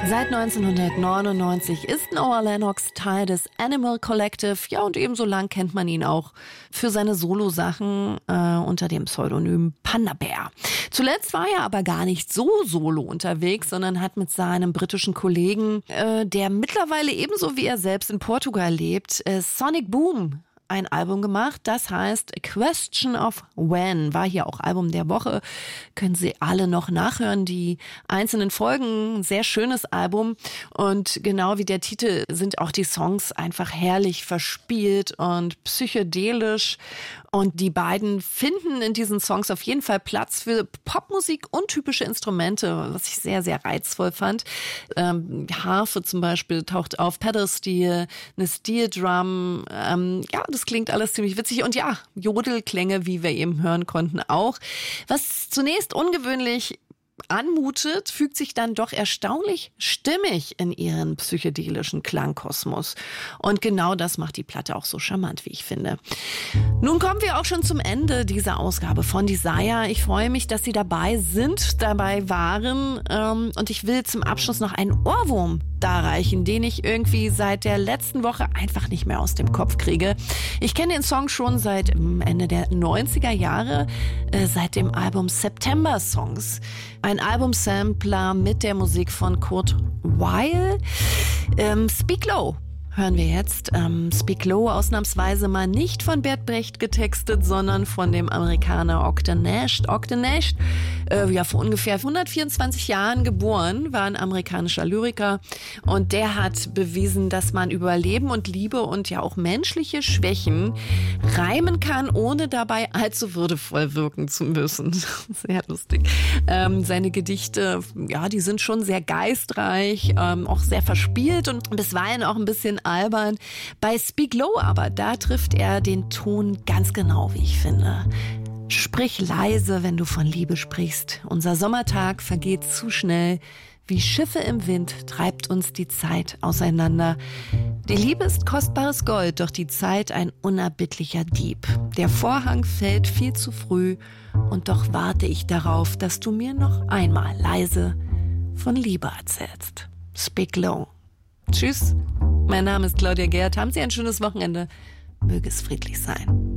Seit 1999 ist Noah Lennox Teil des Animal Collective. Ja, und ebenso lang kennt man ihn auch für seine Solo-Sachen unter dem Pseudonym Panda Bear. Zuletzt war er aber gar nicht so solo unterwegs, sondern hat mit seinem britischen Kollegen, der mittlerweile ebenso wie er selbst in Portugal lebt, Sonic Boom, ein Album gemacht, das heißt A Question of When, war hier auch Album der Woche, können Sie alle noch nachhören, die einzelnen Folgen, ein sehr schönes Album und genau wie der Titel sind auch die Songs einfach herrlich verspielt und psychedelisch und die beiden finden in diesen Songs auf jeden Fall Platz für Popmusik und typische Instrumente, was ich sehr, sehr reizvoll fand. Harfe zum Beispiel taucht auf, Pedal-Steel, eine Steel-Drum, das klingt alles ziemlich witzig und ja, Jodelklänge, wie wir eben hören konnten, auch. Was zunächst ungewöhnlich anmutet, fügt sich dann doch erstaunlich stimmig in ihren psychedelischen Klangkosmos. Und genau das macht die Platte auch so charmant, wie ich finde. Nun kommen wir auch schon zum Ende dieser Ausgabe von Desire. Ich freue mich, dass Sie dabei waren. Und ich will zum Abschluss noch einen Ohrwurm darreichen, den ich irgendwie seit der letzten Woche einfach nicht mehr aus dem Kopf kriege. Ich kenne den Song schon seit Ende der 90er Jahre, seit dem Album September Songs. Ein Albumsampler mit der Musik von Kurt Weill. Speak Low hören wir jetzt. Speak Low ausnahmsweise mal nicht von Bert Brecht getextet, sondern von dem Amerikaner Ogden Nash. Ogden Nash, vor ungefähr 124 Jahren geboren, war ein amerikanischer Lyriker und der hat bewiesen, dass man über Leben und Liebe und ja auch menschliche Schwächen reimen kann, ohne dabei allzu würdevoll wirken zu müssen. Sehr lustig. Seine Gedichte, ja, die sind schon sehr geistreich, auch sehr verspielt und bisweilen auch ein bisschen albern. Bei Speak Low aber, da trifft er den Ton ganz genau, wie ich finde. Sprich leise, wenn du von Liebe sprichst. Unser Sommertag vergeht zu schnell. Wie Schiffe im Wind treibt uns die Zeit auseinander. Die Liebe ist kostbares Gold, doch die Zeit ein unerbittlicher Dieb. Der Vorhang fällt viel zu früh und doch warte ich darauf, dass du mir noch einmal leise von Liebe erzählst. Speak Low. Tschüss, mein Name ist Claudia Gerd. Haben Sie ein schönes Wochenende. Möge es friedlich sein.